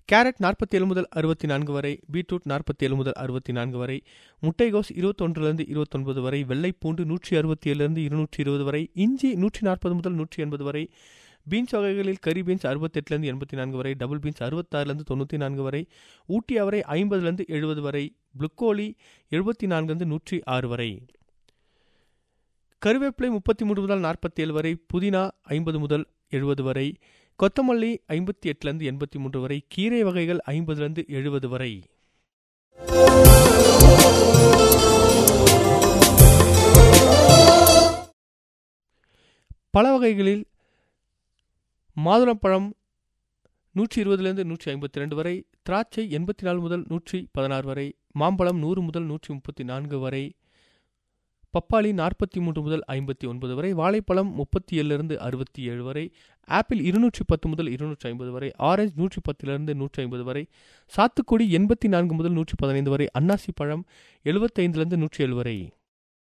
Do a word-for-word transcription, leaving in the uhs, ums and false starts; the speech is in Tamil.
கேரட் நாற்பத்தி ஏழு முதல் அறுபத்தி நான்கு வரை, பீட்ரூட் நாற்பத்தி ஏழு முதல் அறுபத்தி நான்கு வரை, முட்டைகோஸ் இருபத்தொன்றிலிருந்து இருபத்தொன்பது வரை, வெள்ளைப்பூண்டு நூற்றி அறுபத்தி ஏழுலேருந்து இருநூற்றி இருபது வரை, இஞ்சி நூற்றி நாற்பது முதல் நூற்றி எண்பது வரை, பீன்ஸ் வகைகளில் கரி பீன்ஸ் அறுபத்தெட்டுலேருந்து எண்பத்தி நான்கு வரை, டபுள் பீன்ஸ் அறுபத்தாறுலேருந்து தொண்ணூற்றி நான்கு வரை, ஊட்டி அவரை ஐம்பதுலேருந்து எழுபது வரை, ப்ளூக்கோலி எழுபத்தி நான்குலேருந்து நூற்றி ஆறு வரை, கருவேப்பிலை முப்பத்தி மூன்று முதல் நாற்பத்தி ஏழு வரை, புதினா ஐம்பது முதல் எழுபது வரை, கொத்தமல்லி ஐம்பத்தி எட்டுலேருந்து எண்பத்தி மூன்று வரை, கீரை வகைகள் ஐம்பதுலேருந்து எழுபது வரை. பல வகைகளில் மாதுளம்பழம் நூற்றி இருபதுலேருந்து நூற்றி ஐம்பத்தி ரெண்டு வரை, திராட்சை எண்பத்தி நாலு முதல் நூற்றி பதினாறு வரை, மாம்பழம் நூறு முதல் நூற்றி முப்பத்தி நான்கு வரை, பப்பாளி நாற்பத்தி மூன்று முதல் ஐம்பத்தி ஒன்பது வரை, வாழைப்பழம் முப்பத்தி ஏழுலேருந்து அறுபத்தி ஏழு வரை, ஆப்பிள் இருநூற்றி பத்து முதல் இருநூற்றி ஐம்பது வரை, ஆரஞ்சு நூற்றி பத்திலிருந்து நூற்றி ஐம்பது வரை, சாத்துக்குடி எண்பத்தி நான்கு முதல் நூற்றி பதினைந்து வரை, அன்னாசி பழம் எழுபத்தைந்துலேருந்து நூற்றி ஏழு வரை.